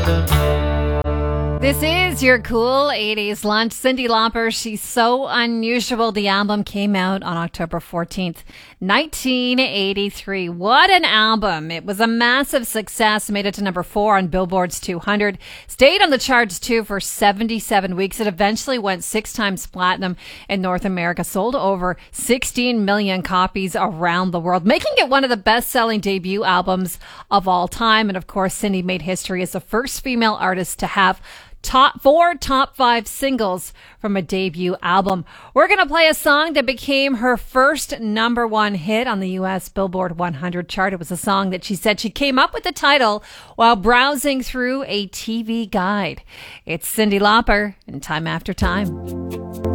This is your cool 80s lunch. Cyndi Lauper, She's So Unusual. The album came out on October 14th, 1983. What an album. It was a massive success, made it to number 4 on Billboard's 200. Stayed on the charts, too, for 77 weeks. It eventually went 6 times platinum in North America, sold over 16 million copies around the world, making it one of the best-selling debut albums of all time. And, of course, Cyndi made history as the first female artist to have top 5 singles from a debut album. We're going to play a song that became her first number 1 hit on the U.S. Billboard 100 chart. It was a song that she said she came up with the title while browsing through a TV guide. It's Cyndi Lauper and Time After Time.